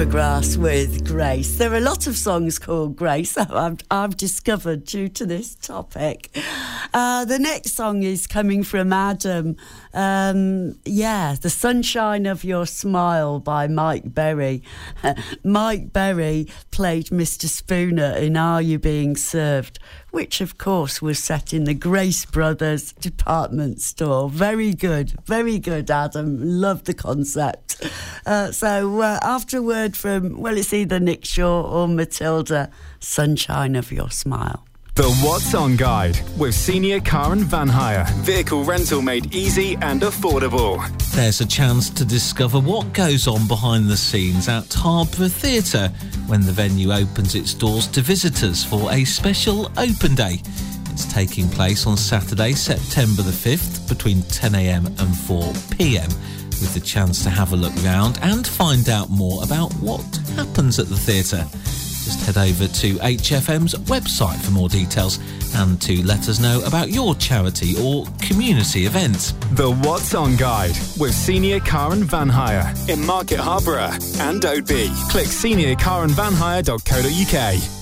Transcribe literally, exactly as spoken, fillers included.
Grass with Grace. There are a lot of songs called Grace that I've, I've discovered due to this topic. Uh, the next song is coming from Adam. Um, yeah, The Sunshine of Your Smile by Mike Berry. Mike Berry played Mister Spooner in Are You Being Served?, which of course was set in the Grace Brothers department store. Very good, very good, Adam. Love the concept. Uh, so uh, after a word from, well, it's either Nick Shaw or Matilda, Sunshine of Your Smile. The What's On Guide with Senior Car and Van Hire. Vehicle rental made easy and affordable. There's a chance to discover what goes on behind the scenes at Harborough Theatre when the venue opens its doors to visitors for a special open day. It's taking place on Saturday, September the fifth, between ten a m and four p m, with the chance to have a look round and find out more about what happens at the theatre. Just head over to H F M's website for more details and to let us know about your charity or community event. The What's On Guide with Senior Car and Van Hire in Market Harborough and Oadby. Click senior car and van hire dot co dot uk.